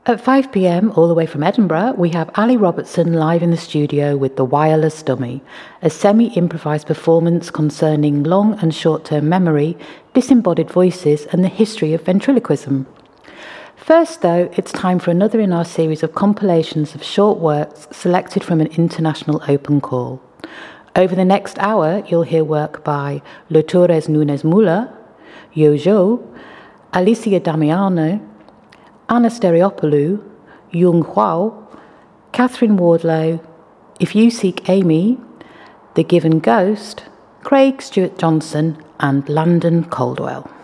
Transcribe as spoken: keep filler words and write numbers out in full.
At five p.m, all the way from Edinburgh, we have Ali Robertson live in the studio with The Wireless Dummy, a semi-improvised performance concerning long and short-term memory, disembodied voices, and the history of ventriloquism. First, though, it's time for another in our series of compilations of short works selected from an international open call. Over the next hour, you'll hear work by Lourdes Nunes Müller, Yo Jo, Alicia Damiano, Anna Stereopoulou, Yung Huao, Catherine Wardlow, If You Seek Amy, The Given Ghost, Craig Stewart Johnson, and Landon Caldwell.